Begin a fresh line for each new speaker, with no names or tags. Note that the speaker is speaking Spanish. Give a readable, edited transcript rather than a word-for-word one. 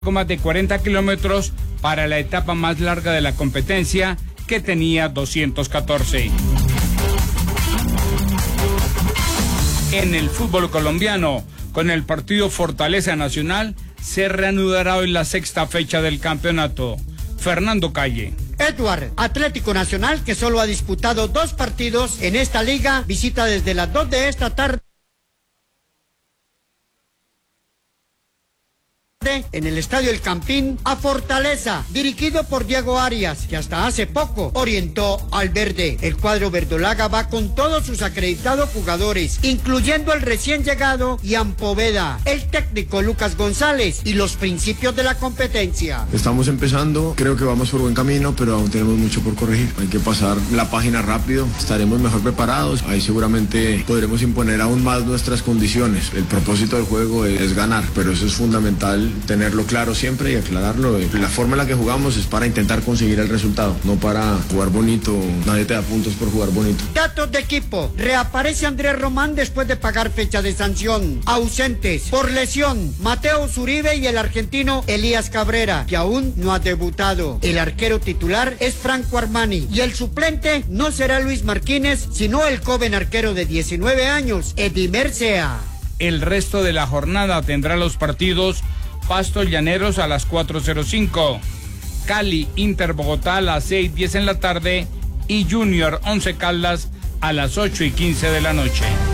más de 40 kilómetros para la etapa más larga de la competencia, que tenía 214. En el fútbol colombiano, con el partido Fortaleza Nacional, se reanudará hoy la sexta fecha del campeonato. Fernando Calle.
Edward, Atlético Nacional, que solo ha disputado 2 partidos en esta liga, visita desde las 2 de esta tarde en el Estadio El Campín a Fortaleza, dirigido por Diego Arias, que hasta hace poco orientó al verde. El cuadro verdolaga va con todos sus acreditados jugadores, incluyendo el recién llegado Ian Poveda, el técnico Lucas González y los principios de la competencia.
Estamos empezando, creo que vamos por buen camino, pero aún tenemos mucho por corregir. Hay que pasar la página rápido, estaremos mejor preparados, ahí seguramente podremos imponer aún más nuestras condiciones. El propósito del juego es ganar, pero eso es fundamental, tenerlo claro siempre y aclararlo. La forma en la que jugamos es para intentar conseguir el resultado, no para jugar bonito. Nadie te da puntos por jugar bonito.
Datos de equipo. Reaparece Andrés Román después de pagar fecha de sanción. Ausentes por lesión: Mateo Zuribe y el argentino Elías Cabrera, que aún no ha debutado. El arquero titular es Franco Armani y el suplente no será Luis Martínez, sino el joven arquero de 19 años, Edimer Sea.
El resto de la jornada tendrá los partidos: Pasto Llaneros a las 4:05, Cali Inter Bogotá a las 6:10 en la tarde y Junior Once Caldas a las 8:15 de la noche.